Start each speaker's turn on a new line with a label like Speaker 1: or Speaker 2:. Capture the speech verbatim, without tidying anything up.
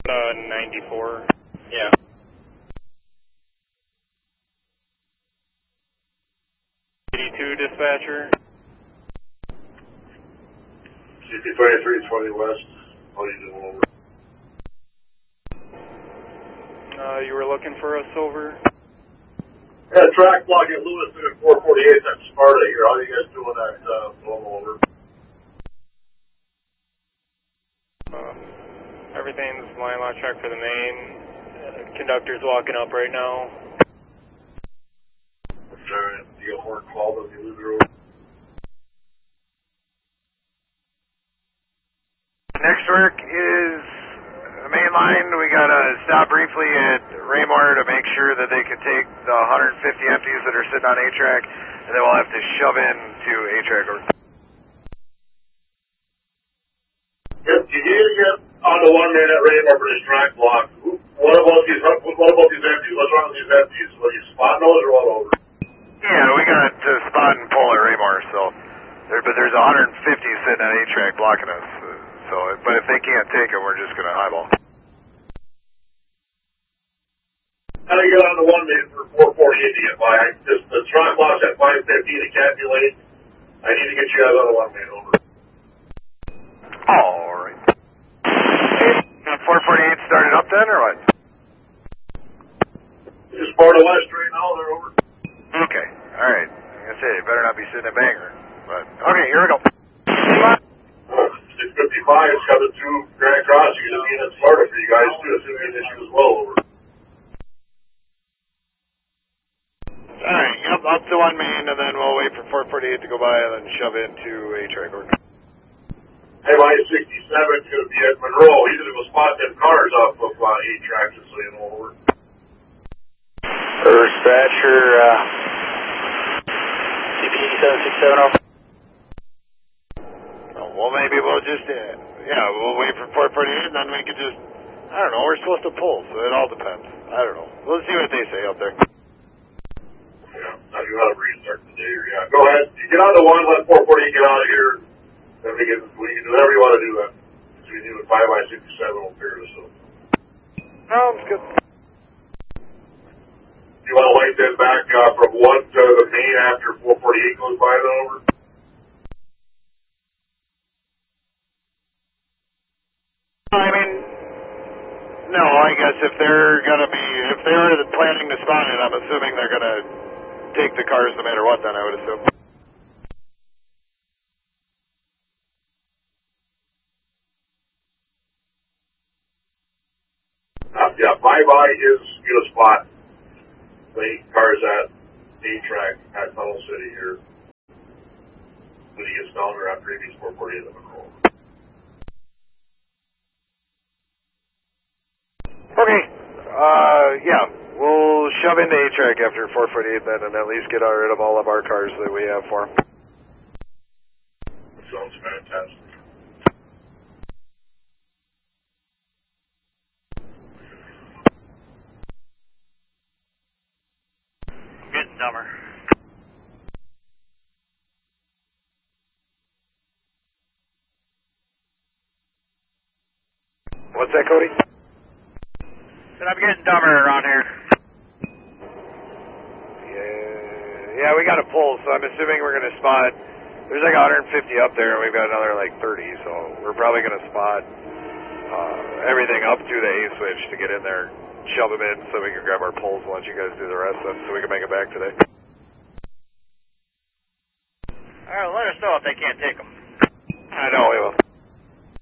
Speaker 1: Uh, ninety-four. Yeah. eighty-two dispatcher.
Speaker 2: C P twenty-three twenty west. How you doing over?
Speaker 1: Uh, you were looking for us over?
Speaker 2: Yeah, track block at Lewiston at four forty-eight. That's Sparta here. How are you guys doing that? Uh, blown over.
Speaker 1: Uh, everything's line lock track for the main. Uh, conductor's walking up right now.
Speaker 2: Alright, you got more call than you lose the road.
Speaker 3: Next work is the main line. We got to stop briefly at Raymore to make sure that they can take the one hundred fifty empties that are sitting on A-Track, and then we'll have to shove into A-Track.
Speaker 2: Yep, you need to get on the one man at Raymore for this track block. What about these, what about these empties? What's wrong with these empties? Will you spot those or all over?
Speaker 3: Yeah, we got to spot and pull at Raymore, so there, but there's one hundred fifty sitting on A-Track blocking us. So, but if they can't take them, we're just going to highball.
Speaker 2: How do you get on the one man for four forty-eight to get by? I just, the track block's at five fifty to can't be late. I need to get you guys on the one man over.
Speaker 3: All right. four forty-eight started up then, or what?
Speaker 2: Just Sparta West right now, they're over.
Speaker 3: Okay, all right. Like I say, they better not be sitting in Bangor. But, okay, here we go.
Speaker 2: six fifty-five is coming through Grand Crossing. It's being in Sparta for you guys, too. It's going to be an issue as well, over.
Speaker 3: All right, yep, up to one main, and then we'll wait for four forty-eight to go by and then shove into A-Track.
Speaker 2: Hey, my sixty-seven is going to be at Monroe. He's going to go spot them cars off of uh, A-Track, just so you know, over.
Speaker 4: Dispatcher, uh, C P seven six seven zero.
Speaker 3: Oh, well, maybe we'll just, uh, yeah, we'll wait for four forty-eight, and then we can just, I don't know, we're supposed to pull, so it all depends. I don't know. We'll see what they say out there.
Speaker 2: Yeah, I do have a restart today. Yeah, go ahead. You get on the one, let four forty-eight get out of here. Then we can, we can do whatever you want to do. That between you and five by sixty-seven will figure this out.
Speaker 3: Sounds good.
Speaker 2: You want to light that back uh, from one to the main after four forty-eight goes by then over?
Speaker 3: I mean, no, I guess if they're going to be, if they're planning to spawn it, I'm assuming they're going to take the cars no matter what then, I would assume.
Speaker 2: Uh, yeah, five by is get a spot. Late cars at A-Track at Tunnel City here. When he gets down there after he meets four forty-eight in the Monroe.
Speaker 3: Okay, uh, yeah, we'll shove into A-Track after four forty-eight then and at least get rid of all of our cars that we have for them.
Speaker 2: Sounds fantastic.
Speaker 4: Getting dumber.
Speaker 3: What's that, Cody?
Speaker 4: Said I'm getting dumber around here.
Speaker 3: Yeah, yeah, we got a pull, so I'm assuming we're going to spot, there's like one hundred fifty up there and we've got another like thirty, so we're probably going to spot uh, everything up to the A-switch to get in there, shove them in so we can grab our pulls once you guys do the rest of them so we can make it back today.
Speaker 4: All right, let us know if they can't take them.
Speaker 3: I know we will.